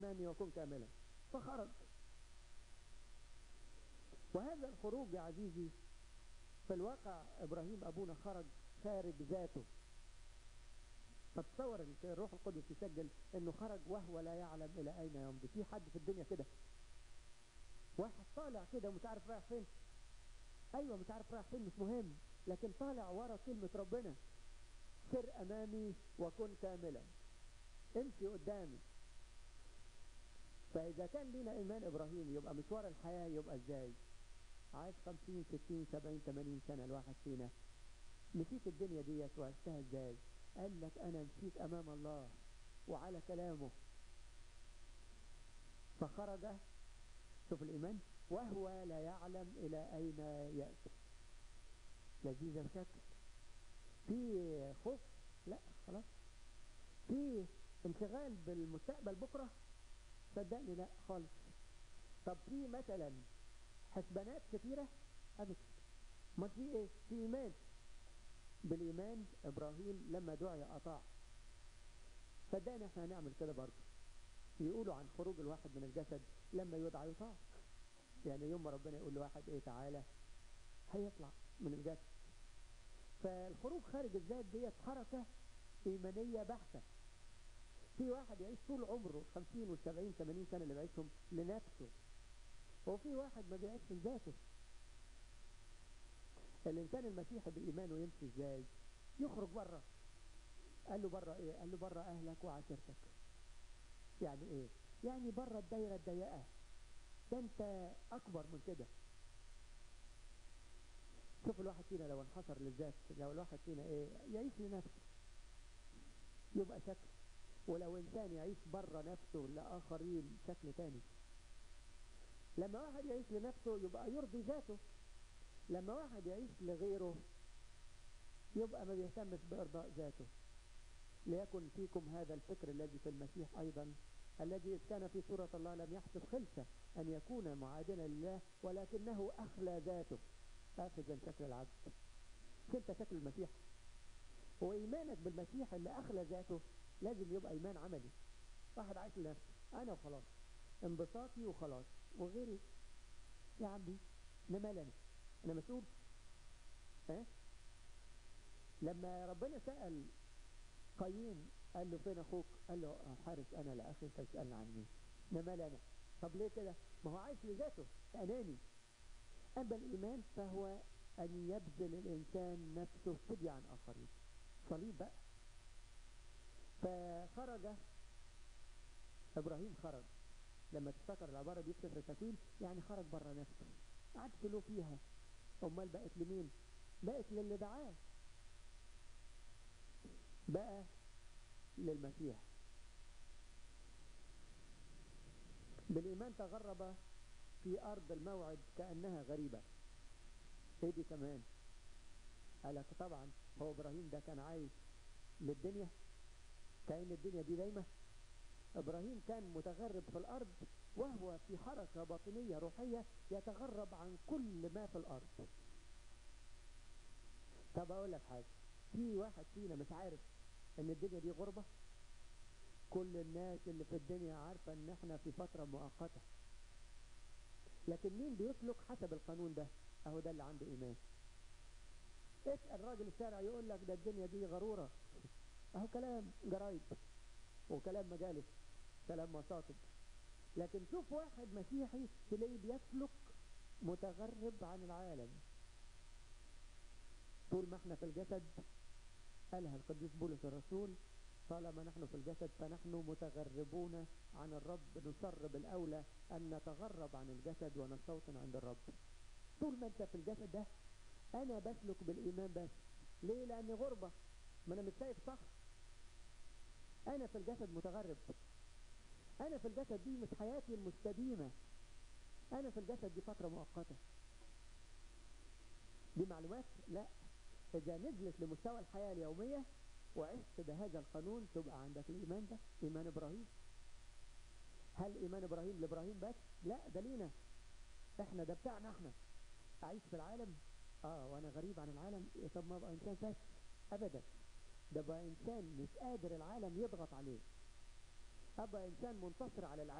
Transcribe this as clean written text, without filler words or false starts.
أمامي وكن كاملا. فخرج. وهذا الخروج يا عزيزي في الواقع إبراهيم أبونا خرج خارج ذاته. فتصور الروح القدس يسجل انه خرج وهو لا يعلم الى اين يمضي. في حد في الدنيا كده واحد طالع كده ومش عارف رايح فين؟ ايوه مش عارف رايح فين، مش مهم، لكن طالع ورا كلمة ربنا. سر امامي وكن كاملا، امشي قدامي. فاذا كان لينا ايمان ابراهيم يبقى مشوار الحياة يبقى ازاي؟ عايش 50 60 70 80 سنة الواحد فينا، مشيت الدنيا ديت وعشتها ازاي؟ قال لك انا مشيت امام الله وعلى كلامه. فخرج، شوف الإيمان، وهو لا يعلم إلى أين يأتي. لذيذ الشكل. في خوف؟ لا خلاص. في انشغال بالمستقبل بكرة؟ صدقني لا خالص. طب في مثلا حسبانات كثيرة؟ أبدا. ما في إيه؟ في إيمان. بالإيمان إبراهيم لما دعي أطاع. صدقني احنا هنعمل كده برضه. يقولوا عن خروج الواحد من الجسد لما يدعى يطاع. يعني يوم ما ربنا يقول لواحد ايه تعالى هيطلع من الجسد. فالخروج خارج الذات ديت حركة إيمانية بحتة. في واحد يعيش طول عمره 50 و70 80 سنة اللي بيعيشهم لنفسه، وفي واحد ما بيعيش لذاته. الإنسان المسيحي بإيمانه يمشي إزاي؟ يخرج بره. قال له بره إيه؟ قال له بره أهلك وعشيرتك. يعني إيه؟ يعني بره الدايرة الضيقة. ده أنت أكبر من كده. شوف الواحد فينا لو انحصر للذات، لو الواحد فينا إيه؟ يعيش لنفسه يبقى شكل، ولو إنسان يعيش بره نفسه لآخرين شكل تاني. لما واحد يعيش لنفسه يبقى يرضي ذاته، لما واحد يعيش لغيره يبقى ما بيهتمش بإرضاء ذاته. ليكن فيكم هذا الفكر الذي في المسيح أيضا، الذي إذ كان في صورة الله لم يحسب خلسة أن يكون معادلا لله، ولكنه أخلى ذاته آخذا شكل العبد. كنت شكل المسيح، وإيمانك بالمسيح اللي أخلى ذاته لازم يبقى إيمان عملي. واحد عايش لنفسه، أنا وخلاص، انبساطي وخلاص، وغيري يا عمي أنا مال، أنا مسؤول. ها؟ لما ربنا سأل قايين قال له فين أخوك؟ قال له حارس أنا لأخي، أنت تسألني عني، أنا مال أنا. طب ليه كده؟ ما هو عايش لذاته، أناني. أما الإيمان فهو أن يبذل الإنسان نفسه فدية عن آخرين. صليب بقى. فخرج إبراهيم، خرج. لما تفتكر العبارة دي في سفر التكوين يعني خرج بره نفسه، قعدت له فيها. أمال بقت لمين؟ بقت للي دعاه، بقى للمسيح. بالإيمان تغرب في أرض الموعد كأنها غريبة. إيه دي كمان؟ قالك طبعا هو إبراهيم ده كان عايش للدنيا، كأن الدنيا دي دايمة. إبراهيم كان متغرب في الأرض، وهو في حركة باطنية روحية يتغرب عن كل ما في الأرض. طب أقول لك حاجة، في واحد فينا مش عارف إن الدنيا دي غربة؟ كل الناس اللي في الدنيا عارفة إن إحنا في فترة مؤقتة، لكن مين بيسلك حسب القانون ده؟ أهو ده اللي عنده إيمان. اسأل راجل الشارع يقول لك ده الدنيا دي غرورة، أهو كلام جرايد وكلام مجالس، كلام مصاطب. لكن شوف واحد مسيحي تلاقيه بيسلك متغرب عن العالم. طول ما احنا في الجسد، قالها القديس بولس الرسول، طالما نحن في الجسد فنحن متغربون عن الرب، نصر بالأولى أن نتغرب عن الجسد ونستوطن عند الرب. طول ما انت في الجسد ده أنا بسلك بالإيمان بس. ليه؟ لأني غربة، ما أنا مش شايف صح. أنا في الجسد متغرب، أنا في الجسد دي مش حياتي المستديمة، أنا في الجسد دي فترة مؤقتة. دي معلومات؟ لا. إذا نزلت لمستوى الحياة اليومية وعشت بهذا القانون تبقى عندك الإيمان ده، إيمان إبراهيم. هل إيمان إبراهيم لإبراهيم بس؟ لا، ده لينا إحنا، ده بتاعنا إحنا. أعيش في العالم وأنا غريب عن العالم. طب ما أبقى إنسان فاسد؟ أبدا، ده بقى إنسان مش قادر العالم يضغط عليه. ابقى انسان منتصر على العالم.